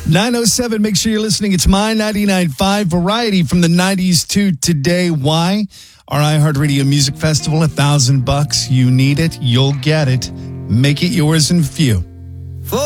9:07, make sure you're listening. It's My 99.5 Variety from the 90s to today. Why? Our iHeartRadio Music Festival, $1,000. You need it. You'll get it. Make it yours in few.